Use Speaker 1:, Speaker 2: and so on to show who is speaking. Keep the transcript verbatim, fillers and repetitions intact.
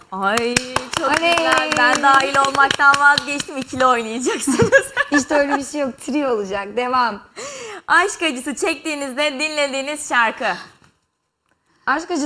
Speaker 1: Ay çok
Speaker 2: Oley.
Speaker 1: güzel. Ben dahil olmaktan vazgeçtim. İkili oynayacaksınız.
Speaker 2: İşte öyle bir şey yok. Trio olacak. Devam.
Speaker 1: Aşk acısı çektiğinizde dinlediğiniz şarkı.
Speaker 2: Aşk acısı